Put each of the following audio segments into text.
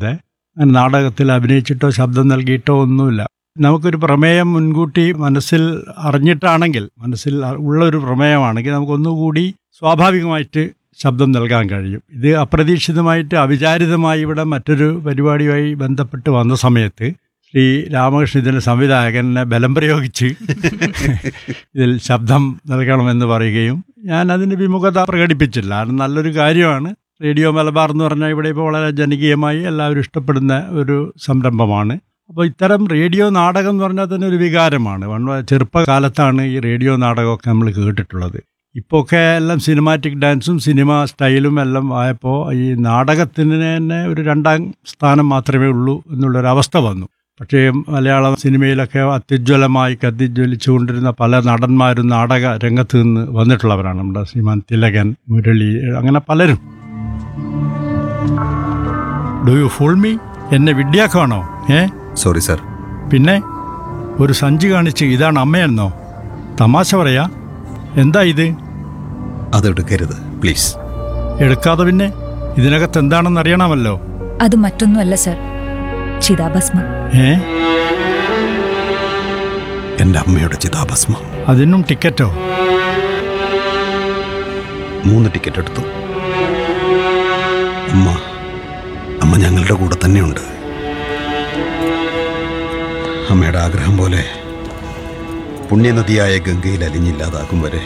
അല്ലാതെ നാടകത്തിൽ അഭിനയിച്ചിട്ടോ ശബ്ദം നൽകിയിട്ടോ ഒന്നുമില്ല. നമുക്കൊരു പ്രമേയം മുൻകൂട്ടി മനസ്സിൽ അറിഞ്ഞിട്ടാണെങ്കിൽ, മനസ്സിൽ ഉള്ളൊരു പ്രമേയമാണെങ്കിൽ നമുക്കൊന്നുകൂടി സ്വാഭാവികമായിട്ട് ശബ്ദം നൽകാൻ കഴിയും. ഇത് അപ്രതീക്ഷിതമായിട്ട് അവിചാരിതമായി ഇവിടെ മറ്റൊരു പരിപാടിയുമായി ബന്ധപ്പെട്ട് വന്ന സമയത്ത് ശ്രീ രാമകൃഷ്ണൻ ഇതിൻ്റെ സംവിധായകനെ ബലം പ്രയോഗിച്ച് ഇതിൽ ശബ്ദം നൽകണമെന്ന് പറയുകയും ഞാൻ അതിന് വിമുഖത പ്രകടിപ്പിച്ചില്ല. അത് നല്ലൊരു കാര്യമാണ്. റേഡിയോ മലബാർ എന്ന് പറഞ്ഞാൽ ഇവിടെ ഇപ്പോൾ വളരെ ജനകീയമായി എല്ലാവരും ഇഷ്ടപ്പെടുന്ന ഒരു സംരംഭമാണ്. അപ്പോൾ ഇത്തരം റേഡിയോ നാടകം എന്ന് പറഞ്ഞാൽ തന്നെ ഒരു വികാരമാണ്. ചെറുപ്പകാലത്താണ് ഈ റേഡിയോ നാടകമൊക്കെ നമ്മൾ കേട്ടിട്ടുള്ളത്. ഇപ്പോഴൊക്കെ എല്ലാം സിനിമാറ്റിക് ഡാൻസും സിനിമ സ്റ്റൈലും എല്ലാം ആയപ്പോൾ ഈ നാടകത്തിന് തന്നെ ഒരു 2ാം സ്ഥാനം മാത്രമേ ഉള്ളൂ എന്നുള്ളൊരവസ്ഥ വന്നു. പക്ഷേ മലയാള സിനിമയിലൊക്കെ അത്യുജ്വലമായി കത്തിജ്വലിച്ചുകൊണ്ടിരുന്ന പല നടന്മാരും നാടക രംഗത്ത് നിന്ന് വന്നിട്ടുള്ളവരാണ്. നമ്മുടെ ശ്രീമാൻ തിലകൻ, മുരളി, അങ്ങനെ പലരും. Do you fool me? എന്നെ വിഡ്ഢിയാക്കാണോ? Sorry sir. പിന്നെ ഒരു സഞ്ചി കാണിച്ച് ഇതാണ് അമ്മയെന്നോ? തമാശ പറയാ? എന്താ ഇത്? അതെടുക്കരുത് പ്ലീസ്. എടുക്കാതെ പിന്നെ ഇതിനകത്ത് എന്താണെന്ന് അറിയണമല്ലോ. അത് മറ്റൊന്നുമല്ല സർ, ചിതാഭസ്മം. എന്റെ അമ്മയുടെ ചിതാഭസ്മം. അതിനും ടിക്കറ്റോ? 3 ടിക്കറ്റ് എടുത്തു. അമ്മ ഞങ്ങളുടെ കൂടെ തന്നെയുണ്ട്. അമ്മയുടെ ആഗ്രഹം പോലെ പുണ്യനദിയായ ഗംഗയിൽ അലിഞ്ഞില്ലാതാക്കും വരെ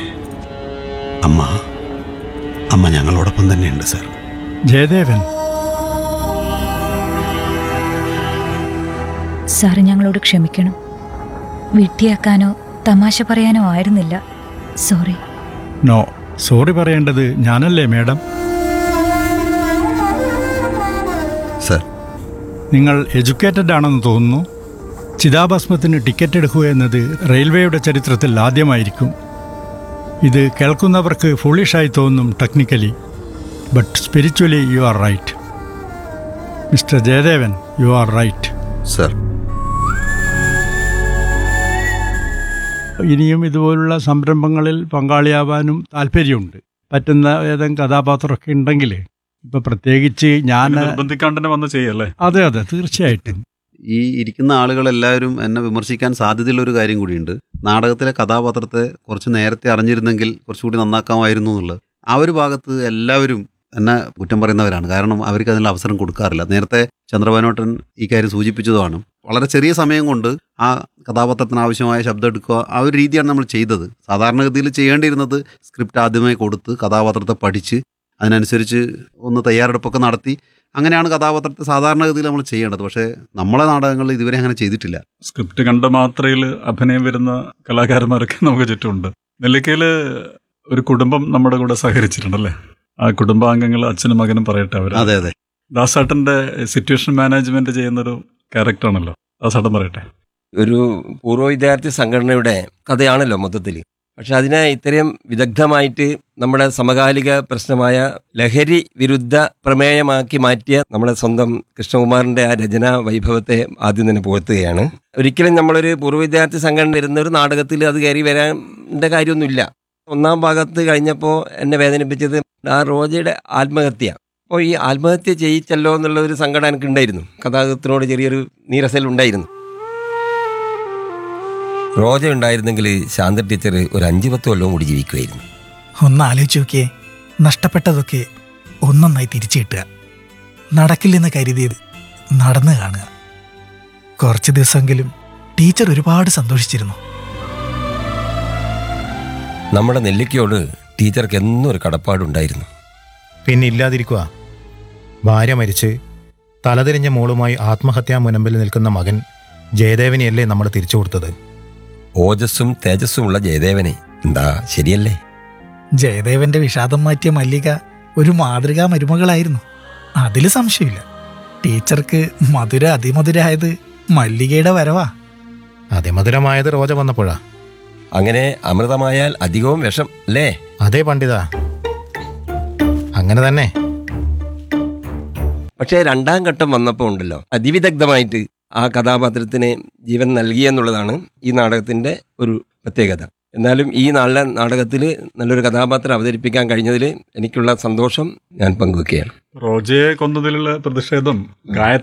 അമ്മ ഞങ്ങളോടൊപ്പം തന്നെയുണ്ട് സർ. ജയദേവൻ സാറ് ഞങ്ങളോട് ക്ഷമിക്കണം. വിഡ്ഢിയാക്കാനോ തമാശ പറയാനോ ആയിരുന്നില്ല. സോറി. നോ, സോറി പറയേണ്ടത് ഞാനല്ലേ മേഡം? സർ, നിങ്ങൾ എഡ്യൂക്കേറ്റഡ് ആണെന്ന് തോന്നുന്നു. ചിതാഭസ്മത്തിന് ടിക്കറ്റ് എടുക്കുക എന്നത് റെയിൽവേയുടെ ചരിത്രത്തിൽ ആദ്യമായിരിക്കും. ഇത് കേൾക്കുന്നവർക്ക് ഫുളിഷായി തോന്നും technically, but spiritually you are right. Mister Jayadevan, you are right. Sir, ഇനിയും ഇതുപോലുള്ള സംരംഭങ്ങളിൽ പങ്കാളിയാവാനും താല്പര്യമുണ്ട്. പറ്റുന്ന ഏതെങ്കിലും കഥാപാത്രമൊക്കെ ഉണ്ടെങ്കിൽ, ഇപ്പം പ്രത്യേകിച്ച് ഞാൻ നിർബന്ധിക്കാണ്ട് വന്ന് ചെയ്യല്ലേ? അതെ അതെ, തീർച്ചയായിട്ടും. ഈ ഇരിക്കുന്ന ആളുകളെല്ലാവരും എന്നെ വിമർശിക്കാൻ സാധ്യതയുള്ളൊരു കാര്യം കൂടിയുണ്ട്. നാടകത്തിലെ കഥാപാത്രത്തെ കുറച്ച് നേരത്തെ അറിഞ്ഞിരുന്നെങ്കിൽ കുറച്ചുകൂടി നന്നാക്കാമായിരുന്നു എന്നുള്ളത്. ആ ഒരു ഭാഗത്ത് എല്ലാവരും എന്നെ കുറ്റം പറയുന്നവരാണ്. കാരണം അവർക്ക് അതിനുള്ള അവസരം കൊടുക്കാറില്ല. നേരത്തെ ചന്ദ്രബാനോട്ടൻ ഈ കാര്യം സൂചിപ്പിച്ചതുമാണ്. വളരെ ചെറിയ സമയം കൊണ്ട് ആ കഥാപാത്രത്തിന് ആവശ്യമായ ശബ്ദം എടുക്കുക, ആ ഒരു രീതിയാണ് നമ്മൾ ചെയ്തത്. സാധാരണഗതിയിൽ ചെയ്യേണ്ടിയിരുന്നത് സ്ക്രിപ്റ്റ് ആദ്യമായി കൊടുത്ത് കഥാപാത്രത്തെ പഠിച്ച് അതിനനുസരിച്ച് ഒന്ന് തയ്യാറെടുപ്പൊക്കെ നടത്തി അങ്ങനെയാണ് കഥാപാത്രത്തെ സാധാരണഗതിയിൽ നമ്മൾ ചെയ്യേണ്ടത്. പക്ഷേ നമ്മളെ നാടകങ്ങളിൽ ഇതുവരെ അങ്ങനെ ചെയ്തിട്ടില്ല. സ്ക്രിപ്റ്റ് കണ്ട മാത്രയിൽ അഭിനയം വരുന്ന കലാകാരന്മാരൊക്കെ നമുക്ക് ചുറ്റുമുണ്ട്. നെല്ലിക്കയിൽ ഒരു കുടുംബം നമ്മുടെ കൂടെ സഹകരിച്ചിട്ടുണ്ടല്ലേ? ആ കുടുംബാംഗങ്ങൾ അച്ഛനും മകനും പറയട്ടെ. അവർ അതെ അതെ, ദാസേട്ടൻ്റെ സിറ്റുവേഷൻ മാനേജ്മെന്റ് ചെയ്യുന്നൊരു ക്യാരക്ടറാണല്ലോ. ദാസേട്ടൻ പറയട്ടെ. ഒരു പൂർവ്വ വിദ്യാർത്ഥി സംഘടനയുടെ കഥയാണല്ലോ മൊത്തത്തിൽ. പക്ഷെ അതിനെ ഇത്രയും വിദഗ്ധമായിട്ട് നമ്മുടെ സമകാലിക പ്രശ്നമായ ലഹരി വിരുദ്ധ പ്രമേയമാക്കി മാറ്റിയ നമ്മുടെ സ്വന്തം കൃഷ്ണകുമാറിൻ്റെ ആ രചനാ വൈഭവത്തെ ആദ്യം തന്നെ പുകഴ്ത്തുകയാണ്. ഒരിക്കലും നമ്മളൊരു പൂർവ്വ വിദ്യാർത്ഥി സംഘടന വരുന്ന ഒരു നാടകത്തിൽ അത് കയറി വരേണ്ട കാര്യമൊന്നുമില്ല. 1ാം ഭാഗത്ത് കഴിഞ്ഞപ്പോൾ എന്നെ വേദനിപ്പിച്ചത് ആ റോജയുടെ ആത്മഹത്യ. അപ്പോൾ ഈ ആത്മഹത്യ ചെയ്യിച്ചല്ലോ എന്നുള്ള ഒരു സങ്കടം എനിക്കുണ്ടായിരുന്നു. കഥാകൃത്തിനോട് ചെറിയൊരു നീരസലുണ്ടായിരുന്നു. റോജ ഉണ്ടായിരുന്നെങ്കിൽ ശാന്ത ടീച്ചർ ഒരു 5-10 കൊല്ലവും കൂടി ജീവിക്കുമായിരുന്നു. ഒന്ന് ആലോചിച്ച് നോക്കിയേ, നഷ്ടപ്പെട്ടതൊക്കെ ഒന്നൊന്നായി തിരിച്ചു കിട്ടുക. നടക്കില്ലെന്ന് കരുതിയത് നടന്നു കാണുക. കുറച്ച് ദിവസമെങ്കിലും ടീച്ചർ ഒരുപാട് സന്തോഷിച്ചിരുന്നു. നമ്മുടെ നെല്ലിക്കയോട് ടീച്ചർക്ക് എന്നും ഒരു കടപ്പാടുണ്ടായിരുന്നു. പിന്നെ ഇല്ലാതിരിക്കുക. ഭാര്യ മരിച്ച് തലതിരിഞ്ഞ മോളുമായി ആത്മഹത്യാ മുനമ്പിൽ നിൽക്കുന്ന മകൻ ജയദേവനെയല്ലേ നമ്മൾ തിരിച്ചു കൊടുത്തത്? ഓജസ്സും തേജസ്സുമുള്ള ജയദേവനെ. എന്താ ശരിയല്ലേ? ജയദേവന്റെ വിഷാദം മാറ്റിയ മല്ലിക ഒരു മാതൃകാ മരുമകളായിരുന്നു, അതിൽ സംശയമില്ല. ടീച്ചർക്ക് മധുര അതിമധുരായത് മല്ലികയുടെ വരവാ. അതിമധുരമായത് റോജ വന്നപ്പോഴാ. അങ്ങനെ അമൃതമായാൽ അധികവും വിഷം അല്ലേ? അതേ പണ്ഡിത, അങ്ങനെ തന്നെ. പക്ഷേ 2ാം ഘട്ടം വന്നപ്പോൾ ഉണ്ടല്ലോ, അതിവിദഗ്ധമായിട്ട് ആ കഥാപാത്രത്തിന് ജീവൻ നൽകിയെന്നുള്ളതാണ് ഈ നാടകത്തിൻ്റെ ഒരു പ്രത്യേകത. എന്നാലും ഈ നല്ല നാടകത്തിൽ നല്ലൊരു കഥാപാത്രം അവതരിപ്പിക്കാൻ കഴിഞ്ഞതിൽ എനിക്കുള്ള സന്തോഷം ഞാൻ പങ്കുവെക്കുകയാണ്. റോജയെ കൊന്നതിലുള്ള പ്രതിഷേധം